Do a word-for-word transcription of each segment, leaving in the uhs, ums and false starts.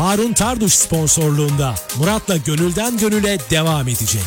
Harun Tarduş sponsorluğunda Murat'la Gönülden Gönüle devam edecek.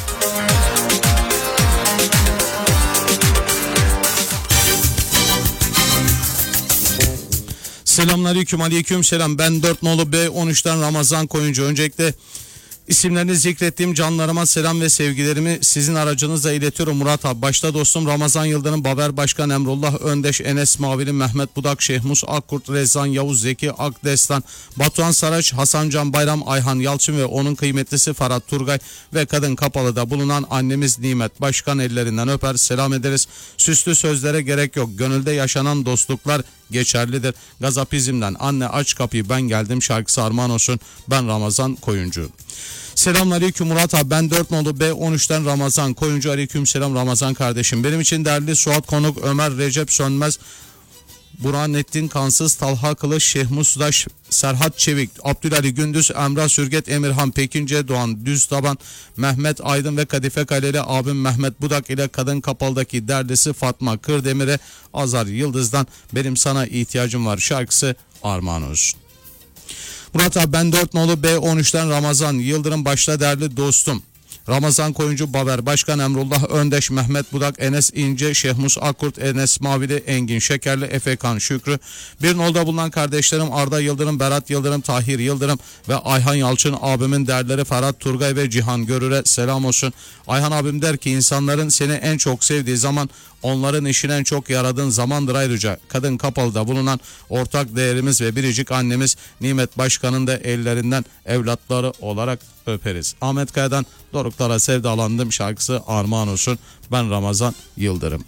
Selamünaleyküm, aleyküm selam. Ben dört nolu B on üçten Ramazan Koyuncu. Öncelikle isimlerini zikrettiğim canlarıma selam ve sevgilerimi sizin aracınızla iletiyorum Murat abi. Başta dostum Ramazan Yıldırım, Baber Başkan Emrullah Öndeş, Enes Mavili, Mehmet Budak, Şehmus Akkurt, Rezan Yavuz, Zeki Akdestan, Batuhan Saraç, Hasan Can Bayram, Ayhan Yalçın ve onun kıymetlisi Ferhat Turgay ve Kadın Kapalı'da bulunan annemiz Nimet Başkan ellerinden öper selam ederiz. Süslü sözlere gerek yok. Gönülde yaşanan dostluklar geçerlidir. Gazapizm'den Anne Aç Kapıyı Ben Geldim şarkısı armağan olsun. Ben Ramazan Koyuncu. Selamünaleyküm Murat abi, ben dört nolu B on üçten Ramazan Koyuncu. Aleyküm selam Ramazan kardeşim. Benim için değerli Suat Konuk, Ömer Recep Sönmez, Burhanettin Kansız, Talha Kılıç, Şehmus Daş, Serhat Çevik, Abdülali Gündüz, Emrah Sürget, Emirhan Pekince, Doğan Düztaban, Mehmet Aydın ve Kadife Kaleli abim Mehmet Budak ile Kadın Kapalı'daki derdisi Fatma Kırdemir'e Azar Yıldız'dan Benim Sana İhtiyacım Var şarkısı armağan olsun. Murat abi, ben dört nolu B on üçten Ramazan Yıldırım başta değerli dostum Ramazan Koyuncu, Baber Başkan Emrullah Öndeş, Mehmet Budak, Enes İnce, Şehmus Akkurt, Enes Mavili, Engin Şekerli, Efekan Şükrü, bir nolda bulunan kardeşlerim Arda Yıldırım, Berat Yıldırım, Tahir Yıldırım ve Ayhan Yalçın abimin değerleri Ferhat Turgay ve Cihan Görür'e selam olsun. Ayhan abim der ki insanların seni en çok sevdiği zaman onların işine en çok yaradığın zamandır. Ayrıca Kadın Kapalı'da bulunan ortak değerimiz ve biricik annemiz Nimet Başkan'ın da ellerinden evlatları olarak öperiz. Ahmet Kaya'dan Doruklara Sevdalandım şarkısı armağan olsun. Ben Ramazan Yıldırım.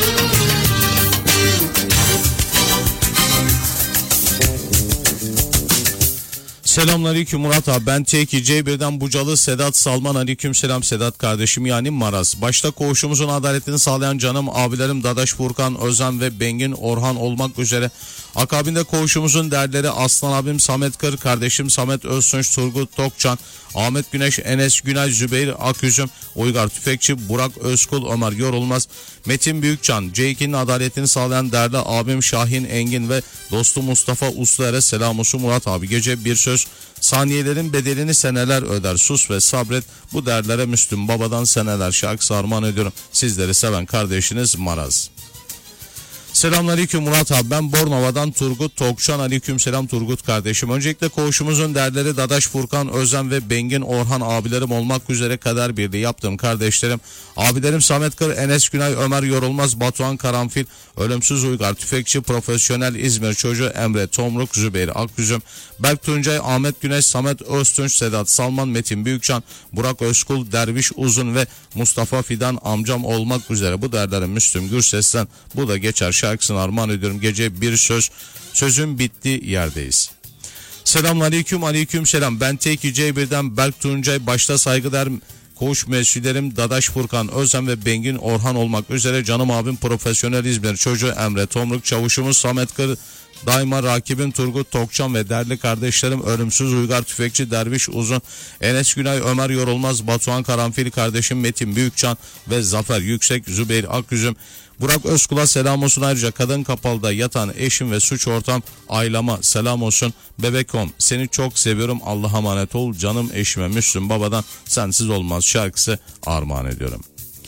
Selamünaleyküm Murat abi, ben T iki C birden Bucalı Sedat Salman. Aleyküm selam Sedat kardeşim, yani Maraz. Başta koğuşumuzun adaletini sağlayan canım abilerim Dadaş Furkan, Özen ve Bengin Orhan olmak üzere akabinde koğuşumuzun değerleri Aslan abim Samet Kır, kardeşim Samet Öztunç, Turgut Tokçan, Ahmet Güneş, Enes Günay, Zübeyir Aküzüm, Uygar Tüfekçi, Burak Özkul, Ömer Yorulmaz, Metin Büyükcan, C iki'nin adaletini sağlayan değerli abim Şahin Engin ve dostu Mustafa Usluer'e selam olsun Murat abi. Gece bir söz, saniyelerin bedelini seneler öder, sus ve sabret, bu değerlere Müslüm Baba'dan seneler şarkısı armağan ediyorum. Sizleri seven kardeşiniz Maraz. Selamünaleyküm Murat abi, ben Bornova'dan Turgut Tokçan. Aleyküm selam Turgut kardeşim. Öncelikle koğuşumuzun değerleri Dadaş Furkan, Özen ve Bengin Orhan abilerim olmak üzere kader birliği yaptığım kardeşlerim abilerim Samet Kır, Enes Günay, Ömer Yorulmaz, Batuhan Karanfil, Ölümsüz Uygar Tüfekçi, Profesyonel İzmir Çocuğu Emre Tomruk, Zübeyir Akgüzüm, Berk Tuncay, Ahmet Güneş, Samet Öztunç, Sedat Salman, Metin Büyükcan, Burak Özkul, Derviş Uzun ve Mustafa Fidan amcam olmak üzere bu değerlerin Müslüm Gürses'ten Bu Da Geçer şarkısını armağan ediyorum. Gece bir söz, sözün bittiği yerdeyiz. Selamünaleyküm, aleyküm selam. Ben T iki C birden Berk Tuncay, başta saygıdeğer koğuş mesutlerim Dadaş Furkan, Özen ve Bengin Orhan olmak üzere canım abim Profesyonel İzmir Çocuğu Emre Tomruk, çavuşumuz Samet Kır, daima rakibim Turgut Tokçan ve değerli kardeşlerim Ölümsüz Uygar Tüfekçi, Derviş Uzun, Enes Günay, Ömer Yorulmaz, Batuhan Karanfil, kardeşim Metin Büyükcan ve Zafer Yüksek, Zübeyir Akgüzüm, Burak Özkul'a selam olsun. Ayrıca Kadın Kapalı'da yatan eşim ve suç ortam ailama selam olsun. Bebekom, seni çok seviyorum, Allah'a emanet ol canım eşime Müslüm Baba'dan Sensiz Olmaz şarkısı armağan ediyorum.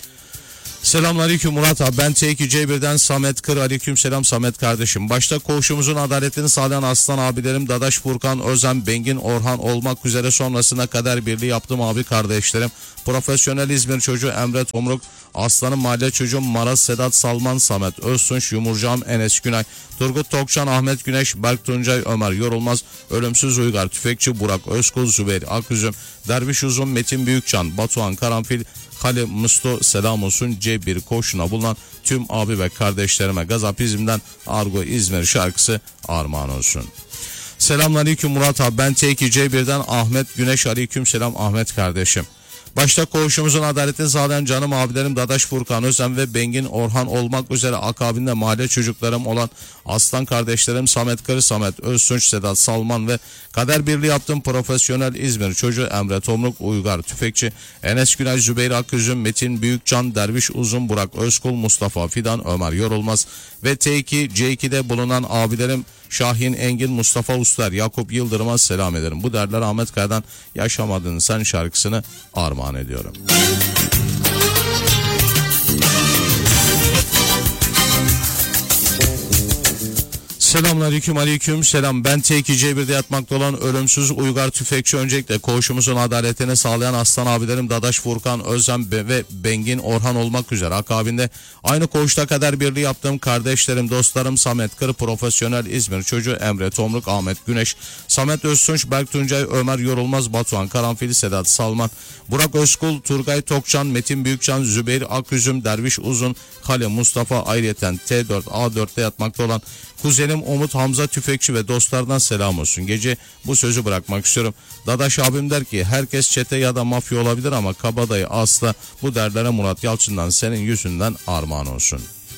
Selamünaleyküm Murat abi, ben T iki C birden Samet Kır. Aleyküm selam Samet kardeşim. Başta koğuşumuzun adaletini sağlayan aslan abilerim Dadaş Furkan, Özen, Bengin Orhan olmak üzere sonrasına kader birliği yaptığım abi kardeşlerim Profesyonel İzmir Çocuğu Emre Tomruk, Aslanım Mahalle Çocuğum Maraz, Sedat Salman, Samet Öztunç, Yumurcağım Enes Günay, Turgut Tokçan, Ahmet Güneş, Berk Tuncay, Ömer Yorulmaz, Ölümsüz Uygar Tüfekçi, Burak Özkul, Zübeyir Aküzüm, Derviş Uzun, Metin Büyükcan, Batuhan Karanfil, Halim Musto selam olsun. C bir koşuna bulunan tüm abi ve kardeşlerime Gazapizm'den Argo İzmir şarkısı armağan olsun. Selamünaleyküm Murat abi, ben T iki C birden Ahmet Güneş. Aleyküm selam Ahmet kardeşim. Başta koğuşumuzun adaletini sağlayan canım abilerim Dadaş Furkan, Özen ve Bengin Orhan olmak üzere akabinde mahalle çocuklarım olan aslan kardeşlerim Samet Kırı, Samet Öztunç, Sedat Salman ve kader birliği yaptığım Profesyonel İzmir Çocuğu Emre Tomruk, Uygar Tüfekçi, Enes Günay, Zübeyir Akgüzüm, Metin Büyükcan, Derviş Uzun, Burak Özkul, Mustafa Fidan, Ömer Yorulmaz ve T iki C iki'de bulunan abilerim Şahin Engin, Mustafa Uslar, Yakup Yıldırım'a selam ederim. Bu derler Ahmet Kaya'dan Yaşamadın Sen şarkısını armağan ediyorum. Selamünaleyküm, aleyküm selam. Ben T iki C bir'de yatmakta olan ölümsüz Uygar Tüfekçi. Öncelikle koğuşumuzun adaletini sağlayan aslan abilerim Dadaş Furkan, Özlem ve Bengin Orhan olmak üzere akabinde aynı koğuşta kader birliği yaptığım kardeşlerim, dostlarım Samet Kır, Profesyonel İzmir Çocuğu Emre Tomruk, Ahmet Güneş, Samet Öztunç, Berk Tuncay, Ömer Yorulmaz, Batuhan Karanfil, Sedat Salman, Burak Özkul, Turgay Tokcan, Metin Büyükcan, Zübeyir Aküzüm, Derviş Uzun, Kale Mustafa, ayrıyeten T dört A dört'te yatmakta olan kuzenim Umut Hamza Tüfekçi ve dostlardan selam olsun. Gece bu sözü bırakmak istiyorum. Dadaş abim der ki herkes çete ya da mafya olabilir ama kabadayı asla. Bu derlere Murat Yalçın'dan senin yüzünden armağan olsun.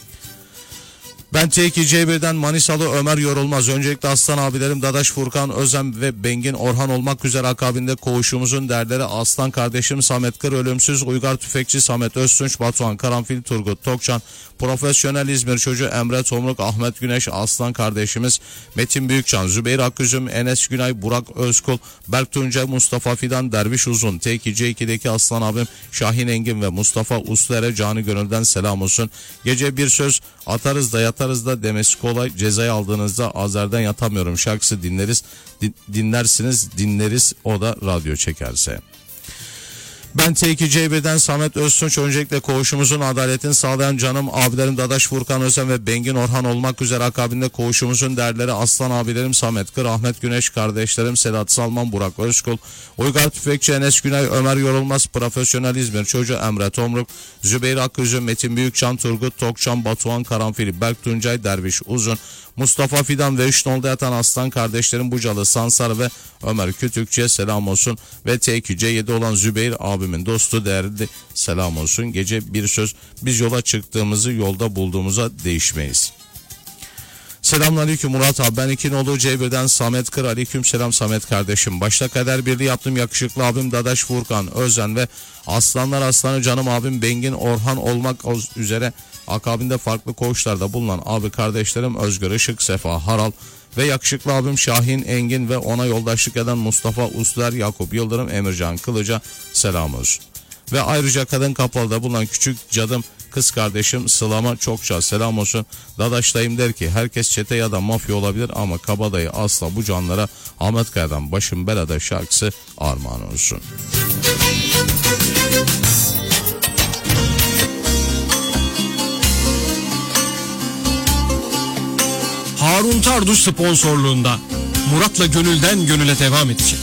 Ben T iki C bir'den Manisalı Ömer Yorulmaz. Öncelikle aslan abilerim Dadaş Furkan, Özlem ve Bengin Orhan olmak üzere akabinde koğuşumuzun derleri aslan kardeşim Samet Kır, ölümsüz Uygar Tüfekçi Samet Öztunç, Batuhan Karanfil, Turgut Tokcan, Profesyonel İzmir Çocuğu Emre Tomruk, Ahmet Güneş, aslan kardeşimiz Metin Büyükcan, Zübeyir Aküzüm, Enes Günay, Burak Özkul, Berk Tuncay, Mustafa Fidan, Derviş Uzun, T iki C iki'deki aslan abim Şahin Engin ve Mustafa Usler'e canı gönülden selam olsun. Gece bir söz atarız da yatarız da demesi kolay. Cezayı aldığınızda Azer'den yatamıyorum şarkısı dinleriz. Din, dinlersiniz dinleriz o da radyo çekerse. Ben T iki C bir'den Samet Öztunç. Öncelikle koğuşumuzun adaletini sağlayan canım abilerim Dadaş Furkan, Özlem ve Bengin Orhan olmak üzere akabinde koğuşumuzun değerleri aslan abilerim Samet Kır, Ahmet Güneş, kardeşlerim Sedat Salman, Burak Özkul, Uygar Tüfekçi, Enes Günay, Ömer Yorulmaz, Profesyonel İzmir Çocuğu Emre Tomruk, Zübeyir Aküzüm, Metin Büyükcan, Turgut Tokcan, Batuhan Karanfil, Berk Tuncay, Derviş Uzun, Mustafa Fidan ve üç nolda yatan aslan kardeşlerim Bucalı Sansar ve Ömer Kütükçü'ye selam olsun. Ve T iki C yedi olan Zübeyir abimin dostu değerli selam olsun. Gece bir söz, biz yola çıktığımızı yolda bulduğumuza değişmeyiz. Selamünaleyküm Murat abi, ben iki nolu C bir'den Samet Kır. Aleyküm selam Samet kardeşim. Başta kader birliği yaptım yakışıklı abim Dadaş Furkan, Özen ve aslanlar aslanı canım abim Bengin Orhan olmak üzere akabinde farklı koğuşlarda bulunan abi kardeşlerim Özgür Işık, Sefa Haral ve yakışıklı abim Şahin Engin ve ona yoldaşlık eden Mustafa Usler, Yakup Yıldırım, Emircan Kılıç'a selam olsun. Ve ayrıca Kadın Kapalı'da bulunan küçük cadım kız kardeşim Sıla'ma çokça selam olsun. Dadaş'tayım der ki herkes çete ya da mafya olabilir ama kabadayı asla. Bu canlara Ahmet Kaya'dan Başım Belada şarkısı armağan olsun. Harun Tarduş sponsorluğunda Murat'la gönülden gönüle devam edecek.